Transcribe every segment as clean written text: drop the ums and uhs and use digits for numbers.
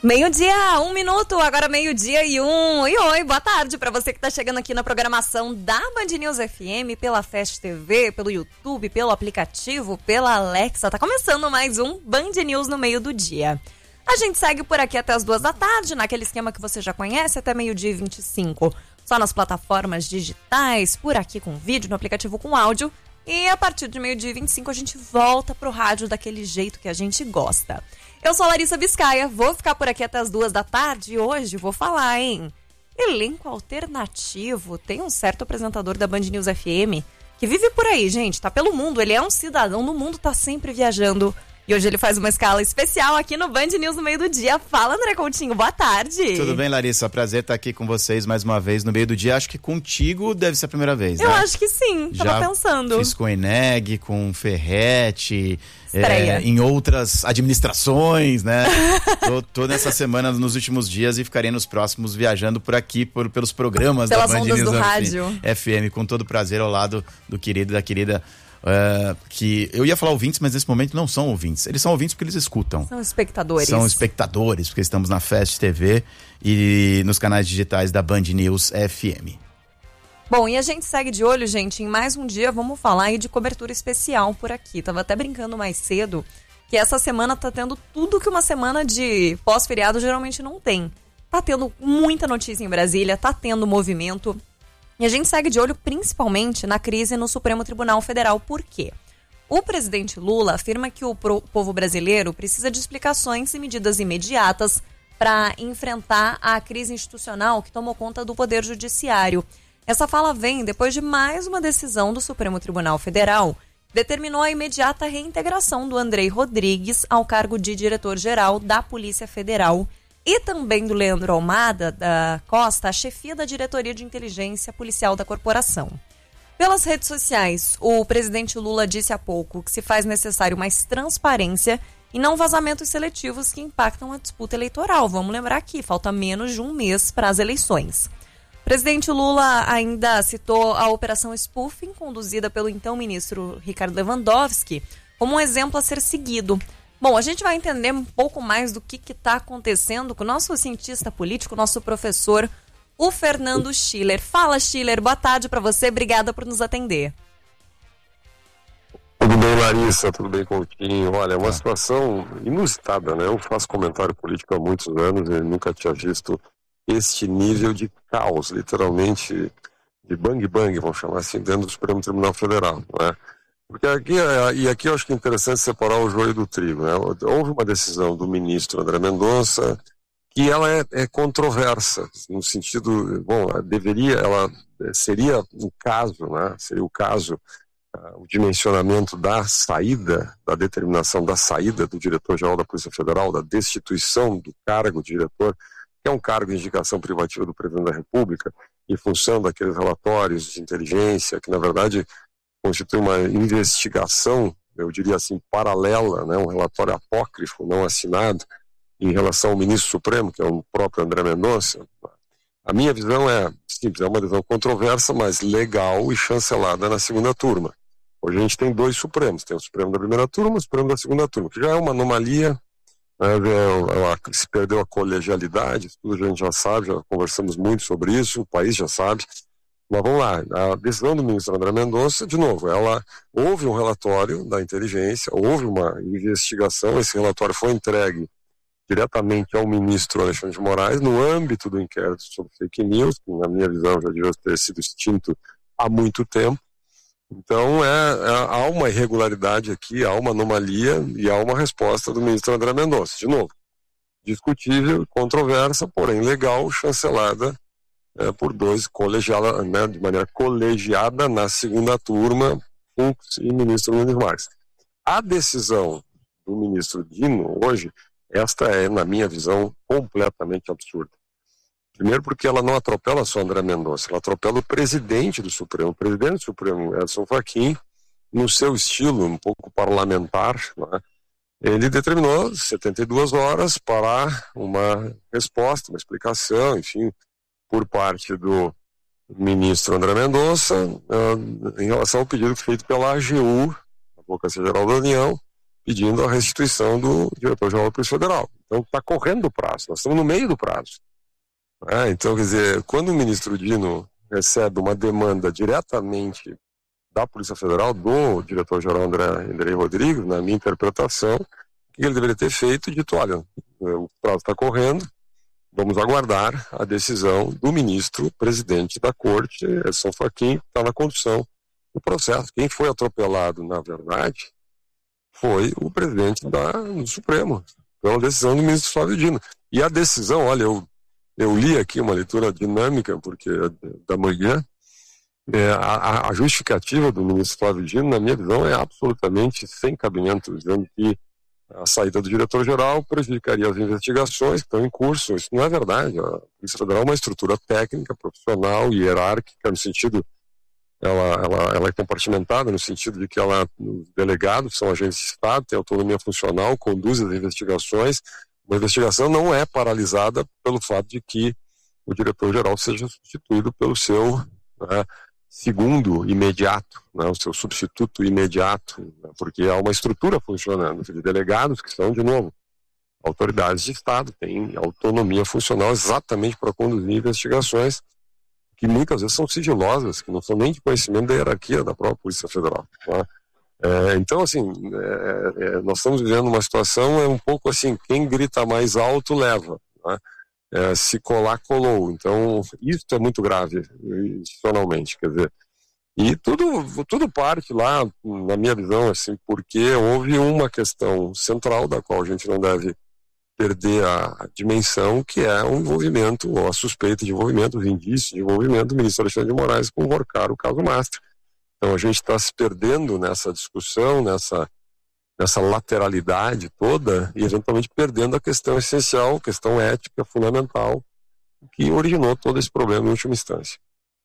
Meio-dia, 1 minuto, agora meio-dia e 1. E oi, boa tarde para você que tá chegando aqui na programação da Band News FM, pela Fast TV, pelo YouTube, pelo aplicativo, pela Alexa. Tá começando mais um Band News no meio do dia. A gente segue por aqui até as 2 da tarde, naquele esquema que você já conhece, até meio-dia e 25. Só nas plataformas digitais, por aqui com vídeo, no aplicativo com áudio. E a partir de meio-dia e 25 a gente volta pro rádio daquele jeito que a gente gosta. Eu sou a Larissa Biscaia, vou ficar por aqui até as 2 da tarde e hoje vou falar, hein? Elenco alternativo. Tem um certo apresentador da Band News FM que vive por aí, gente, tá pelo mundo. Ele é um cidadão no mundo, tá sempre viajando. E hoje ele faz uma escala especial aqui no Band News no meio do dia. Fala, André Coutinho, boa tarde. Tudo bem, Larissa? Prazer estar aqui com vocês mais uma vez no meio do dia. Acho que contigo deve ser a primeira vez, né? Eu acho que sim, tava pensando. Fiz com o Eneg, com o Ferretti, em outras administrações, né? tô nessa semana, nos últimos dias, e ficarei nos próximos viajando por aqui, pelos programas pelas da Band News do rádio. FM, com todo prazer ao lado do querido e da querida... que eu ia falar ouvintes, mas nesse momento não são ouvintes. Eles são ouvintes porque eles escutam. São espectadores. São espectadores, porque estamos na Fast TV e nos canais digitais da Band News FM. Bom, e a gente segue de olho, gente, em mais um dia. Vamos falar aí de cobertura especial por aqui. Tava até brincando mais cedo que essa semana tá tendo tudo que uma semana de pós-feriado geralmente não tem. Tá tendo muita notícia em Brasília, tá tendo movimento. E a gente segue de olho principalmente na crise no Supremo Tribunal Federal. Por quê? O presidente Lula afirma que o povo brasileiro precisa de explicações e medidas imediatas para enfrentar a crise institucional que tomou conta do Poder Judiciário. Essa fala vem depois de mais uma decisão do Supremo Tribunal Federal que determinou a imediata reintegração do Andrei Rodrigues ao cargo de diretor-geral da Polícia Federal e também do Leandro Almada da Costa, a chefia da Diretoria de Inteligência Policial da corporação. Pelas redes sociais, o presidente Lula disse há pouco que se faz necessário mais transparência e não vazamentos seletivos que impactam a disputa eleitoral. Vamos lembrar que falta menos de um mês para as eleições. O presidente Lula ainda citou a Operação Spoofing, conduzida pelo então ministro Ricardo Lewandowski, como um exemplo a ser seguido. Bom, a gente vai entender um pouco mais do que está acontecendo com o nosso cientista político, nosso professor, o Fernando Schiller. Fala, Schiller, boa tarde para você, obrigada por nos atender. Tudo bem, Larissa, tudo bem, Coutinho? Olha, é uma situação inusitada, né? Eu faço comentário político há muitos anos e nunca tinha visto este nível de caos, literalmente de bang-bang, vamos chamar assim, dentro do Supremo Tribunal Federal, não é? Porque aqui eu acho que é interessante separar o joio do trigo, né? Houve uma decisão do ministro André Mendonça que ela é controversa, no sentido, bom, seria o caso, né? Seria o caso, o dimensionamento da saída, da determinação da saída do diretor-geral da Polícia Federal, da destituição do cargo de diretor, que é um cargo de indicação privativa do presidente da República, em função daqueles relatórios de inteligência, que na verdade constitui uma investigação, eu diria assim, paralela, né, um relatório apócrifo, não assinado, em relação ao ministro Supremo, que é o próprio André Mendonça. A minha visão é simples, é uma visão controversa, mas legal e chancelada na segunda turma. Hoje a gente tem 2 Supremos, tem o Supremo da primeira turma e o Supremo da segunda turma, que já é uma anomalia, né, se perdeu a colegialidade, tudo a gente já sabe, já conversamos muito sobre isso, o país já sabe. Mas vamos lá, a decisão do ministro André Mendonça, de novo, houve um relatório da inteligência, houve uma investigação, esse relatório foi entregue diretamente ao ministro Alexandre de Moraes, no âmbito do inquérito sobre fake news, que na minha visão já devia ter sido extinto há muito tempo. Então há uma irregularidade aqui, há uma anomalia e há uma resposta do ministro André Mendonça. De novo, discutível, controversa, porém legal, chancelada por 2 colegiados, né, de maneira colegiada na segunda turma, Fux e ministro Nunes Marques. A decisão do ministro Dino hoje, esta é, na minha visão, completamente absurda. Primeiro porque ela não atropela só André Mendonça, ela atropela o presidente do Supremo. O presidente do Supremo, Edson Fachin, no seu estilo um pouco parlamentar, né, ele determinou 72 horas para uma resposta, uma explicação, enfim, por parte do ministro André Mendonça, em relação ao pedido feito pela AGU, Advocacia Geral da União, pedindo a restituição do diretor-geral da Polícia Federal. Então está correndo o prazo, nós estamos no meio do prazo. Então, quer dizer, quando o ministro Dino recebe uma demanda diretamente da Polícia Federal, do diretor-geral Andrei Rodrigues, na minha interpretação, o que ele deveria ter feito? Dito, olha, o prazo está correndo, vamos aguardar a decisão do ministro presidente da Corte, Edson Fachin, que está na condução do processo. Quem foi atropelado, na verdade, foi o presidente do Supremo, pela decisão do ministro Flávio Dino. E a decisão, olha, eu li aqui uma leitura dinâmica, porque da manhã, a justificativa do ministro Flávio Dino, na minha visão, é absolutamente sem cabimento, dizendo que a saída do diretor-geral prejudicaria as investigações que estão em curso. Isso não é verdade. A Polícia Federal é uma estrutura técnica, profissional e hierárquica, no sentido, ela é compartimentada, no sentido de que os delegados são agentes de Estado, tem autonomia funcional, conduz as investigações. Uma investigação não é paralisada pelo fato de que o diretor-geral seja substituído pelo seu segundo imediato, o seu substituto imediato, porque há uma estrutura funcionando, de delegados que são, de novo, autoridades de Estado, têm autonomia funcional exatamente para conduzir investigações que muitas vezes são sigilosas, que não são nem de conhecimento da hierarquia da própria Polícia Federal. Então, assim, nós estamos vivendo uma situação, um pouco assim, quem grita mais alto leva, se colar, colou. Então, isso é muito grave, institucionalmente, quer dizer, e tudo parte lá, na minha visão, assim, porque houve uma questão central da qual a gente não deve perder a dimensão, que é o envolvimento, ou a suspeita de envolvimento, os indícios de envolvimento do ministro Alexandre de Moraes com o caso Mastro. Então a gente está se perdendo nessa discussão, nessa lateralidade toda, e eventualmente perdendo a questão essencial, questão ética fundamental, que originou todo esse problema em última instância.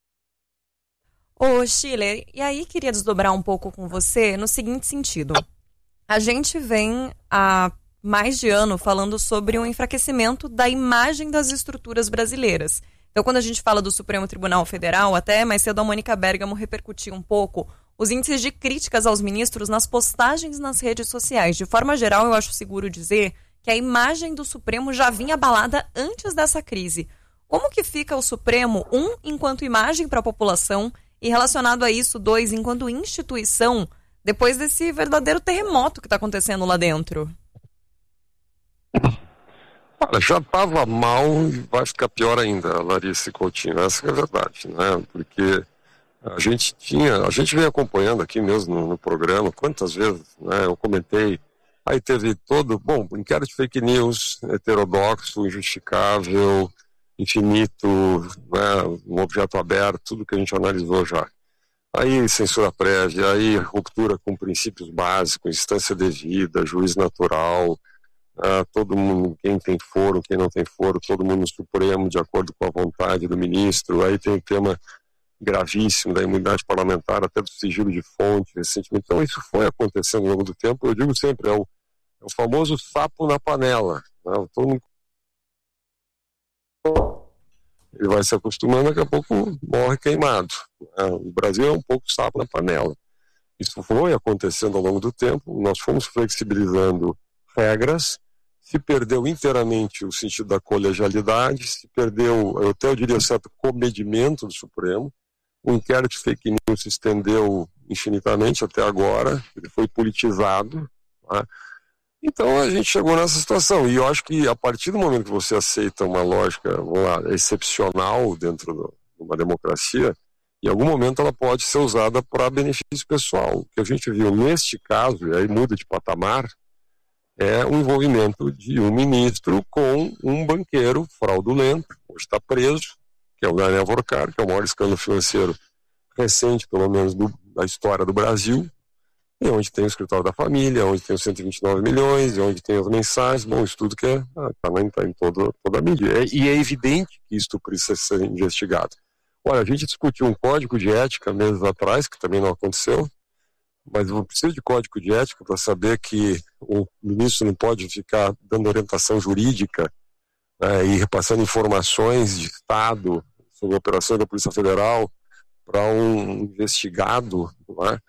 Ô, Schiller, e aí queria desdobrar um pouco com você no seguinte sentido. A gente vem há mais de ano falando sobre um enfraquecimento da imagem das estruturas brasileiras. Então, quando a gente fala do Supremo Tribunal Federal, até mais cedo a Mônica Bergamo repercutiu um pouco os índices de críticas aos ministros nas postagens nas redes sociais. De forma geral, eu acho seguro dizer que a imagem do Supremo já vinha abalada antes dessa crise. Como que fica o Supremo, enquanto imagem para a população, e relacionado a isso, enquanto instituição, depois desse verdadeiro terremoto que está acontecendo lá dentro? Olha, já estava mal e vai ficar pior ainda, Larissa Coutinho, essa é a verdade, né? Porque a gente vem acompanhando aqui mesmo no programa, quantas vezes, né, eu comentei, aí teve inquérito de fake news, heterodoxo, injustificável, infinito, né, um objeto aberto, tudo que a gente analisou já. Aí censura prévia, aí ruptura com princípios básicos, instância devida, juiz natural, todo mundo, quem tem foro, quem não tem foro, todo mundo no Supremo de acordo com a vontade do ministro. Aí tem o tema gravíssimo da imunidade parlamentar, até do sigilo de fonte recentemente. Então isso foi acontecendo ao longo do tempo. Eu digo sempre, é o famoso sapo na panela, né? Todo mundo, ele vai se acostumando, daqui a pouco morre queimado. O Brasil é um pouco sapo na panela. Isso foi acontecendo ao longo do tempo, nós fomos flexibilizando regras, se perdeu inteiramente o sentido da colegialidade, se perdeu, eu diria, certo comedimento do Supremo. O inquérito de fake news se estendeu infinitamente até agora, ele foi politizado, tá? Então a gente chegou nessa situação, e eu acho que a partir do momento que você aceita uma lógica, excepcional dentro de uma democracia, em algum momento ela pode ser usada para benefício pessoal. O que a gente viu neste caso, e aí muda de patamar, é o envolvimento de um ministro com um banqueiro fraudulento, hoje está preso, que é o Daniel Vorcar, que é o maior escândalo financeiro recente, pelo menos da história do Brasil, e onde tem o escritório da família, onde tem os 129 milhões, onde tem as mensagens, isso tudo que está em toda a mídia. E é evidente que isso precisa ser investigado. Olha, a gente discutiu um código de ética meses atrás, que também não aconteceu, mas eu preciso de código de ética para saber que o ministro não pode ficar dando orientação jurídica, né, e repassando informações de Estado sobre operações da Polícia Federal para um investigado, né,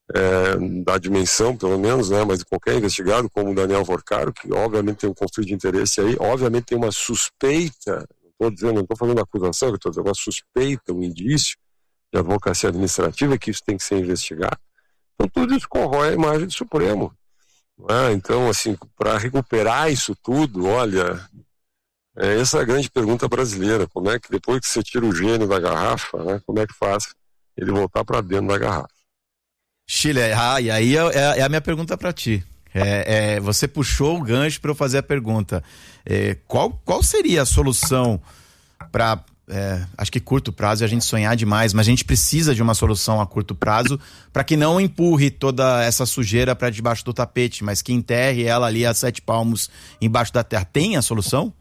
da dimensão, pelo menos, né, mas de qualquer investigado, como o Daniel Vorcaro, que obviamente tem um conflito de interesse aí, obviamente tem uma suspeita, não estou fazendo acusação, estou dizendo uma suspeita, um indício de advocacia administrativa, que isso tem que ser investigado. Então tudo isso corrói a imagem do Supremo. Então, assim, para recuperar isso tudo, olha, essa é a grande pergunta brasileira, como é que depois que você tira o gênio da garrafa, né, como é que faz ele voltar para dentro da garrafa? Chile, e aí é a minha pergunta para ti. Você puxou o gancho para eu fazer a pergunta. Qual seria a solução para, acho que curto prazo é a gente sonhar demais, mas a gente precisa de uma solução a curto prazo para que não empurre toda essa sujeira para debaixo do tapete, mas que enterre ela ali a 7 palmos embaixo da terra. Tem a solução?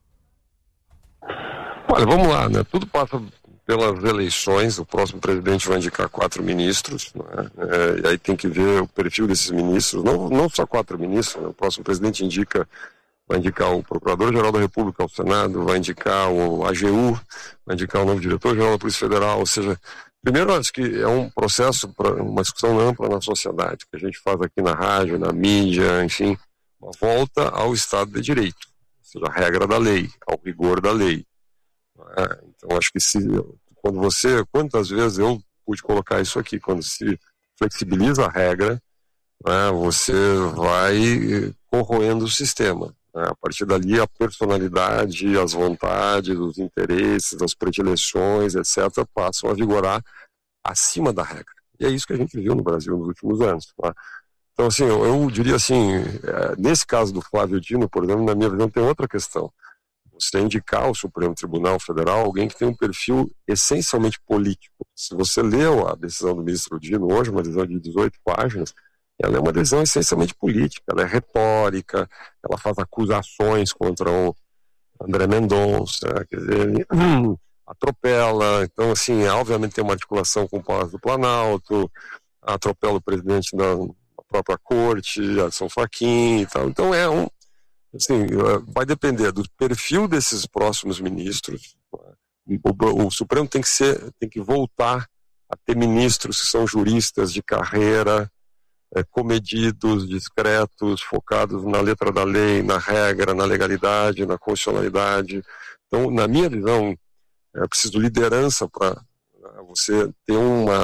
Olha, vamos lá, né? Tudo passa pelas eleições. O próximo presidente vai indicar 4 ministros, né? E aí tem que ver o perfil desses ministros, não só 4 ministros, né? O próximo presidente vai indicar o Procurador-Geral da República ao Senado, vai indicar o AGU, vai indicar o novo Diretor-Geral da Polícia Federal, ou seja, primeiro acho que é um processo para uma discussão ampla na sociedade, que a gente faz aqui na rádio, na mídia, enfim, uma volta ao Estado de Direito, ou seja, a regra da lei, ao rigor da lei. Então acho que quantas vezes eu pude colocar isso aqui, quando se flexibiliza a regra, né, você vai corroendo o sistema. A partir dali, a personalidade, as vontades, os interesses, as predileções, etc., passam a vigorar acima da regra. E é isso que a gente viu no Brasil nos últimos anos. Tá? Então, assim, eu diria assim, nesse caso do Flávio Dino, por exemplo, na minha visão, tem outra questão. Você indicar ao Supremo Tribunal Federal alguém que tem um perfil essencialmente político. Se você leu a decisão do ministro Dino hoje, uma decisão de 18 páginas, ela é uma decisão essencialmente política, ela é retórica, ela faz acusações contra o André Mendonça, quer dizer, ele atropela, então assim, obviamente tem uma articulação com o Palácio do Planalto, atropela o presidente da própria corte, Edson Fachin e tal, então assim, vai depender do perfil desses próximos ministros. O Supremo tem que voltar a ter ministros que são juristas de carreira, comedidos, discretos, focados na letra da lei, na regra, na legalidade, na constitucionalidade. Então, na minha visão, é preciso liderança para você ter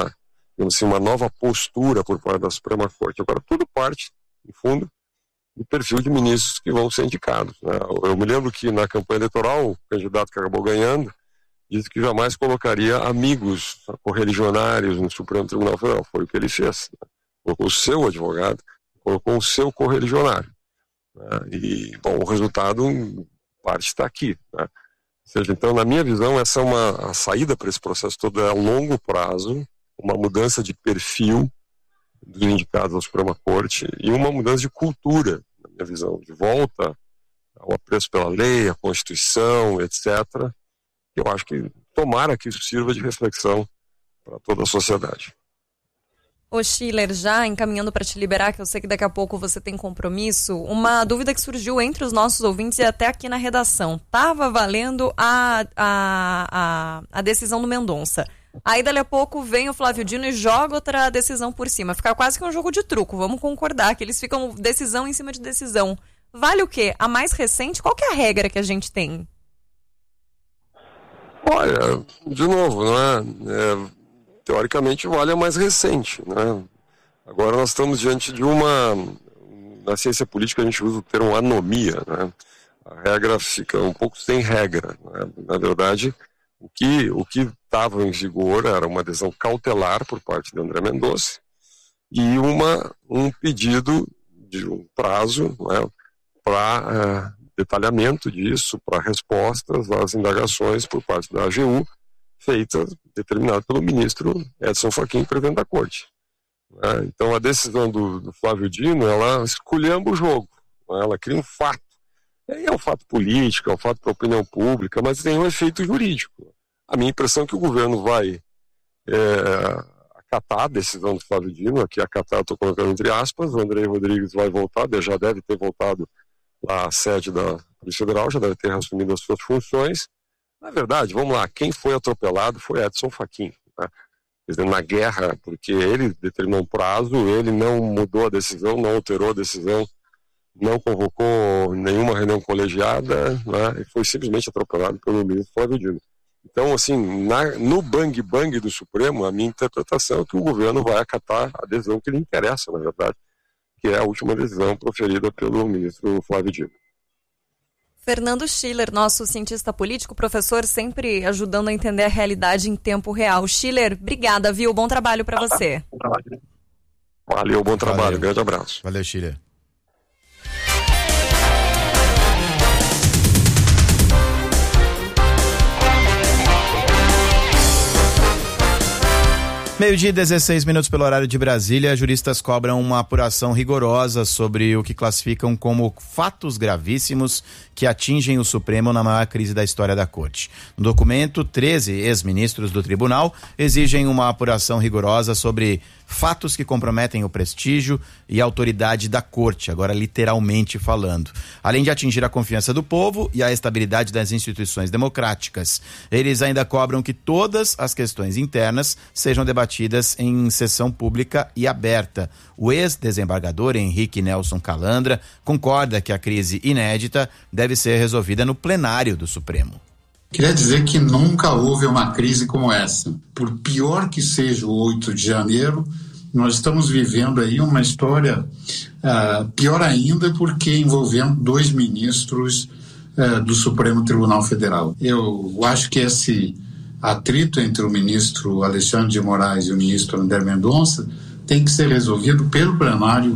uma nova postura por parte da Suprema Corte. Agora, tudo parte, no fundo, do perfil de ministros que vão ser indicados. Né? Eu me lembro que na campanha eleitoral, o candidato que acabou ganhando disse que jamais colocaria amigos correligionários no Supremo Tribunal Federal. Foi o que ele fez. Né? Colocou o seu advogado, colocou o seu correligionário. Né? E, bom, o resultado, parte está aqui. Né? Ou seja, então, na minha visão, essa é a saída para esse processo todo é a longo prazo, uma mudança de perfil dos indicados à Suprema Corte e uma mudança de cultura, na minha visão, de volta ao apreço pela lei, a Constituição, etc. Eu acho que tomara que isso sirva de reflexão para toda a sociedade. Ô Schiller, já encaminhando para te liberar, que eu sei que daqui a pouco você tem compromisso, uma dúvida que surgiu entre os nossos ouvintes e até aqui na redação. Tava valendo a decisão do Mendonça. Aí, dali a pouco, vem o Flávio Dino e joga outra decisão por cima. Fica quase que um jogo de truco. Vamos concordar que eles ficam decisão em cima de decisão. Vale o quê? A mais recente? Qual que é a regra que a gente tem? Olha, de novo, né? Teoricamente vale a mais recente, né? Agora nós estamos diante de na ciência política a gente usa o termo anomia, né? A regra fica um pouco sem regra, né? Na verdade, o que estava em vigor era uma decisão cautelar por parte de André Mendonça e um pedido de um prazo, né, para detalhamento disso, para respostas às indagações por parte da AGU, determinada pelo ministro Edson Fachin, presidente da Corte. Né? Então a decisão do Flávio Dino, ela esculhamba o jogo, né? Ela cria um fato. É um fato político, é um fato para a opinião pública, mas tem um efeito jurídico. A minha impressão é que o governo vai acatar a decisão do Flávio Dino, aqui acatar, estou colocando entre aspas, o André Rodrigues vai voltar, já deve ter voltado lá à sede da Polícia Federal, já deve ter assumido as suas funções. Na verdade, vamos lá, quem foi atropelado foi Edson Fachin. Né? quer dizer, na guerra, porque ele determinou um prazo, ele não mudou a decisão, não alterou a decisão, não convocou nenhuma reunião colegiada, né, e foi simplesmente atropelado pelo ministro Flávio Dino. Então, assim, no bang-bang do Supremo, a minha interpretação é que o governo vai acatar a decisão que lhe interessa, na verdade, que é a última decisão proferida pelo ministro Flávio Dino. Fernando Schiller, nosso cientista político, professor, sempre ajudando a entender a realidade em tempo real. Schiller, obrigada, viu? Bom trabalho para você. Valeu, bom trabalho. Valeu. Grande abraço. Valeu, Schiller. Meio-dia e 16 minutos pelo horário de Brasília, juristas cobram uma apuração rigorosa sobre o que classificam como fatos gravíssimos que atingem o Supremo na maior crise da história da Corte. No documento, 13 ex-ministros do tribunal exigem uma apuração rigorosa sobre fatos que comprometem o prestígio e a autoridade da Corte, agora literalmente falando. Além de atingir a confiança do povo e a estabilidade das instituições democráticas, eles ainda cobram que todas as questões internas sejam debatidas em sessão pública e aberta. O ex-desembargador Henrique Nelson Calandra concorda que a crise inédita deve ser resolvida no plenário do Supremo. Queria dizer que nunca houve uma crise como essa. Por pior que seja o 8 de janeiro, nós estamos vivendo aí uma história pior ainda, porque envolvendo 2 ministros do Supremo Tribunal Federal. Eu acho que esse atrito entre o ministro Alexandre de Moraes e o ministro André Mendonça tem que ser resolvido pelo plenário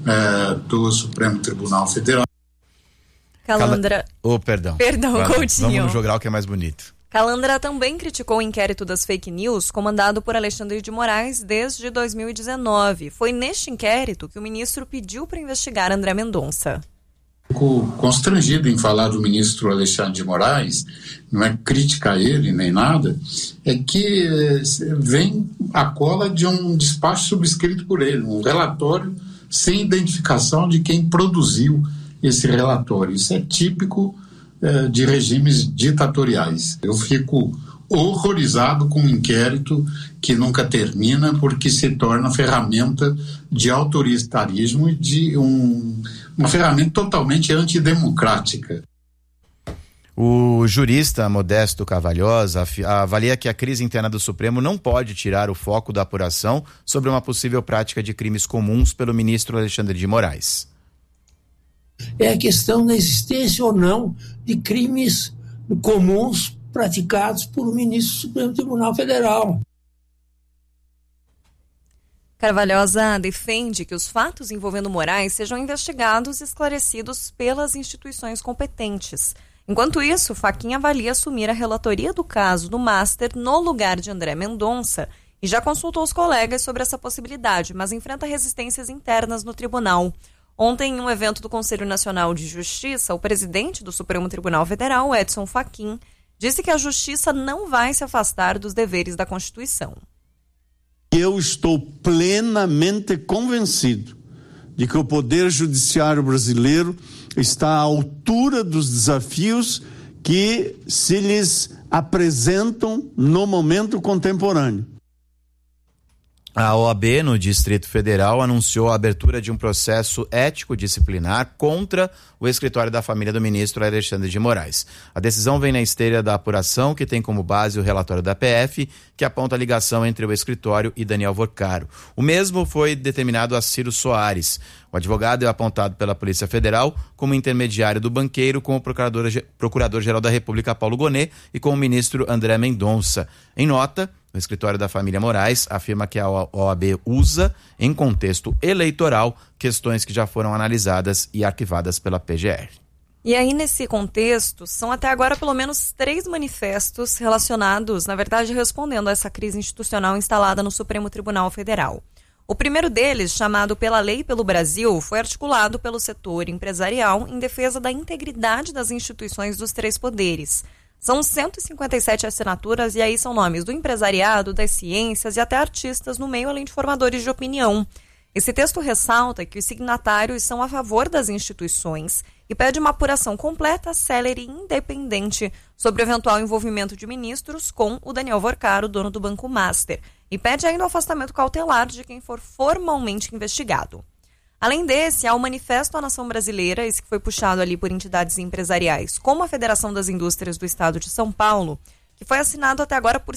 do Supremo Tribunal Federal. Calandra... Perdão, Coutinho. Vamos no jogral que é mais bonito. Calandra também criticou o inquérito das fake news comandado por Alexandre de Moraes desde 2019. Foi neste inquérito que o ministro pediu para investigar André Mendonça. Fico constrangido em falar do ministro Alexandre de Moraes, não é crítica a ele nem nada, é que vem a cola de um despacho subscrito por ele, um relatório sem identificação de quem produziu esse relatório. Isso é típico de regimes ditatoriais. Eu fico horrorizado com um inquérito que nunca termina, porque se torna ferramenta de autoritarismo e de uma ferramenta totalmente antidemocrática. O jurista Modesto Carvalhosa avalia que a crise interna do Supremo não pode tirar o foco da apuração sobre uma possível prática de crimes comuns pelo ministro Alexandre de Moraes. É a questão da existência ou não de crimes comuns praticados por um ministro do Supremo Tribunal Federal. Carvalhosa defende que os fatos envolvendo Moraes sejam investigados e esclarecidos pelas instituições competentes. Enquanto isso, Fachin avalia assumir a relatoria do caso do Master no lugar de André Mendonça e já consultou os colegas sobre essa possibilidade, mas enfrenta resistências internas no tribunal. Ontem, em um evento do Conselho Nacional de Justiça, o presidente do Supremo Tribunal Federal, Edson Fachin, disse que a Justiça não vai se afastar dos deveres da Constituição. Eu estou plenamente convencido de que o Poder Judiciário brasileiro está à altura dos desafios que se lhes apresentam no momento contemporâneo. A OAB, no Distrito Federal, anunciou a abertura de um processo ético-disciplinar contra o escritório da família do ministro Alexandre de Moraes. A decisão vem na esteira da apuração, que tem como base o relatório da PF, que aponta a ligação entre o escritório e Daniel Vorcaro. O mesmo foi determinado a Ciro Soares. O advogado é apontado pela Polícia Federal como intermediário do banqueiro com o Procurador-Geral da República, Paulo Gonet, e com o ministro André Mendonça. Em nota, o escritório da família Moraes afirma que a OAB usa, em contexto eleitoral, questões que já foram analisadas e arquivadas pela PGR. E aí, nesse contexto, são até agora pelo menos 3 manifestos relacionados, na verdade, respondendo a essa crise institucional instalada no Supremo Tribunal Federal. O primeiro deles, chamado Pela Lei e pelo Brasil, foi articulado pelo setor empresarial em defesa da integridade das instituições dos 3 poderes. São 157 assinaturas e aí são nomes do empresariado, das ciências e até artistas no meio, além de formadores de opinião. Esse texto ressalta que os signatários são a favor das instituições e pede uma apuração completa, célere e independente sobre o eventual envolvimento de ministros com o Daniel Vorcaro, dono do Banco Master. e pede ainda o afastamento cautelar de quem for formalmente investigado. Além desse, há o Manifesto à Nação Brasileira, esse que foi puxado ali por entidades empresariais, como a Federação das Indústrias do Estado de São Paulo, que foi assinado até agora por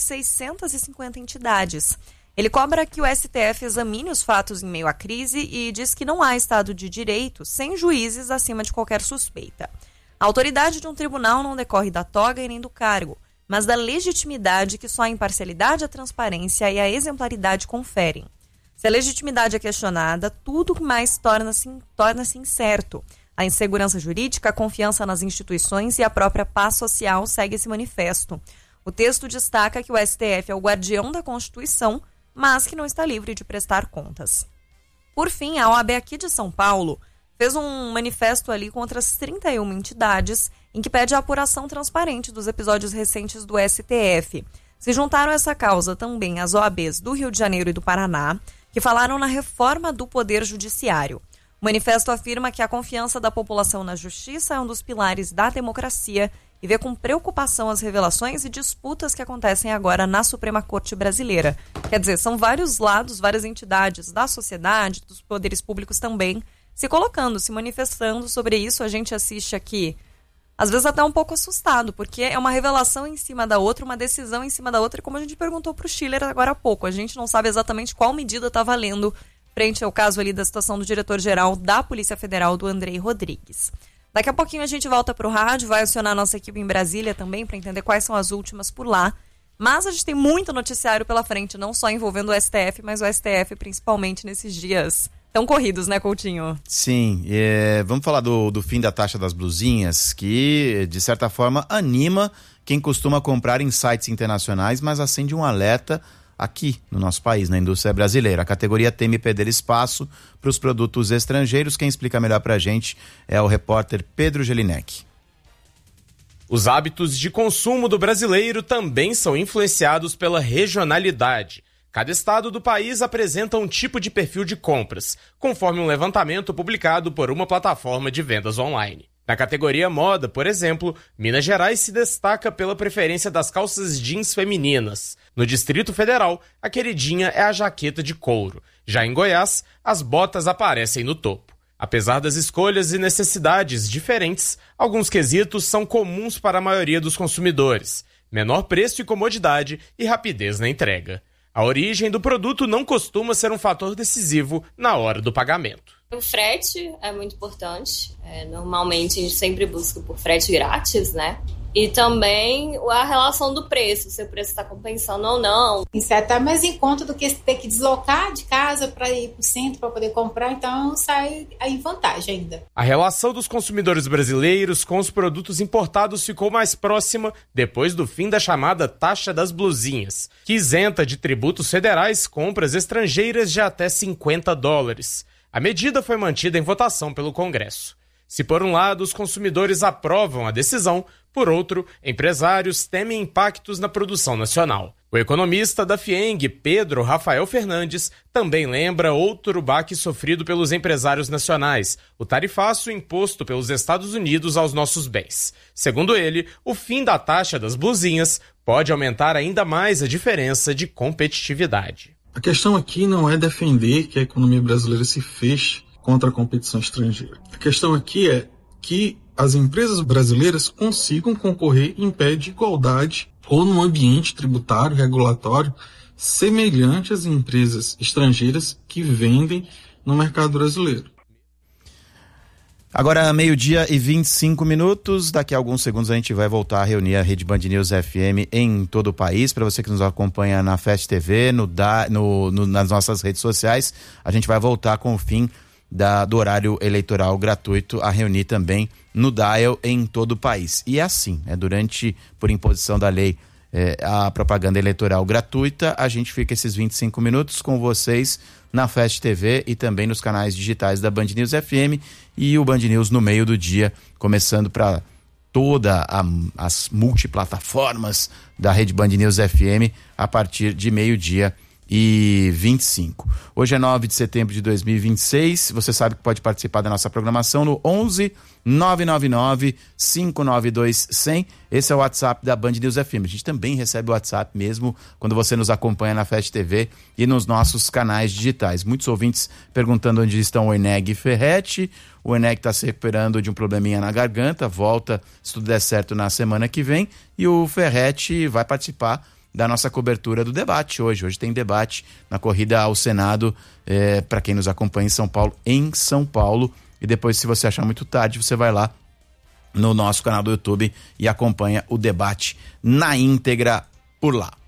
650 entidades. Ele cobra que o STF examine os fatos em meio à crise e diz que não há Estado de Direito sem juízes acima de qualquer suspeita. A autoridade de um tribunal não decorre da toga e nem do cargo, mas da legitimidade que só a imparcialidade, a transparência e a exemplaridade conferem. Se a legitimidade é questionada, tudo mais torna-se incerto. A insegurança jurídica, a confiança nas instituições e a própria paz social segue esse manifesto. O texto destaca que o STF é o guardião da Constituição, mas que não está livre de prestar contas. Por fim, a OAB aqui de São Paulo fez um manifesto ali contra as 31 entidades em que pede a apuração transparente dos episódios recentes do STF. Se juntaram a essa causa também as OABs do Rio de Janeiro e do Paraná, que falaram na reforma do Poder Judiciário. O manifesto afirma que a confiança da população na justiça é um dos pilares da democracia e vê com preocupação as revelações e disputas que acontecem agora na Suprema Corte Brasileira. Quer dizer, são vários lados, várias entidades da sociedade, dos poderes públicos também, se colocando, se manifestando sobre isso. A gente assiste aqui, às vezes até um pouco assustado, porque é uma revelação em cima da outra, uma decisão em cima da outra, e como a gente perguntou para o Schiller agora há pouco, a gente não sabe exatamente qual medida está valendo frente ao caso ali da situação do diretor-geral da Polícia Federal, do Andrei Rodrigues. Daqui a pouquinho a gente volta para o rádio, vai acionar a nossa equipe em Brasília também para entender quais são as últimas por lá. Mas a gente tem muito noticiário pela frente, não só envolvendo o STF, mas o STF principalmente nesses dias tão corridos, né, Coutinho? Sim, vamos falar do fim da taxa das blusinhas, que de certa forma anima quem costuma comprar em sites internacionais, mas acende um alerta aqui no nosso país, na indústria brasileira. A categoria teme perder espaço para os produtos estrangeiros. Quem explica melhor para a gente é o repórter Pedro Gelinek. Os hábitos de consumo do brasileiro também são influenciados pela regionalidade. Cada estado do país apresenta um tipo de perfil de compras, conforme um levantamento publicado por uma plataforma de vendas online. Na categoria moda, por exemplo, Minas Gerais se destaca pela preferência das calças jeans femininas. No Distrito Federal, a queridinha é a jaqueta de couro. Já em Goiás, as botas aparecem no topo. Apesar das escolhas e necessidades diferentes, alguns quesitos são comuns para a maioria dos consumidores: menor preço e comodidade e rapidez na entrega. A origem do produto não costuma ser um fator decisivo na hora do pagamento. O frete é muito importante. Normalmente a gente sempre busca por frete grátis, né? E também a relação do preço, se o preço está compensando ou não. Isso é até mais em conta do que ter que deslocar de casa para ir para o centro para poder comprar, então sai em vantagem ainda. A relação dos consumidores brasileiros com os produtos importados ficou mais próxima depois do fim da chamada taxa das blusinhas, que isenta de tributos federais compras estrangeiras de até $50. A medida foi mantida em votação pelo Congresso. Se por um lado os consumidores aprovam a decisão, por outro, empresários temem impactos na produção nacional. O economista da FIENG, Pedro Rafael Fernandes, também lembra outro baque sofrido pelos empresários nacionais: o tarifaço imposto pelos Estados Unidos aos nossos bens. Segundo ele, o fim da taxa das blusinhas pode aumentar ainda mais a diferença de competitividade. A questão aqui não é defender que a economia brasileira se feche contra a competição estrangeira. A questão aqui é que as empresas brasileiras consigam concorrer em pé de igualdade ou num ambiente tributário, regulatório, semelhante às empresas estrangeiras que vendem no mercado brasileiro. Agora, 12:25. Daqui a alguns segundos a gente vai voltar a reunir a Rede Band News FM em todo o país. Para você que nos acompanha na Fast TV, nas nossas redes sociais, a gente vai voltar com o fim do horário eleitoral gratuito a reunir também no Dial em todo o país. E é assim, por imposição da lei, a propaganda eleitoral gratuita, a gente fica esses 25 minutos com vocês na Fast TV e também nos canais digitais da Band News FM e o Band News no meio do dia, começando para as multiplataformas da Rede Band News FM a partir de meio-dia 2025. Hoje é 9 de setembro de 2026. Você sabe que pode participar da nossa programação no 11 999 592 100. Esse é o WhatsApp da Band News FM. A gente também recebe o WhatsApp mesmo quando você nos acompanha na Fast TV e nos nossos canais digitais. Muitos ouvintes perguntando onde estão o Eneg e Ferretti. O Eneg está se recuperando de um probleminha na garganta, volta, se tudo der certo, na semana que vem. E o Ferretti vai participar da nossa cobertura do debate hoje. Hoje tem debate na corrida ao Senado, para quem nos acompanha em São Paulo. E depois, se você achar muito tarde, você vai lá no nosso canal do YouTube e acompanha o debate na íntegra por lá.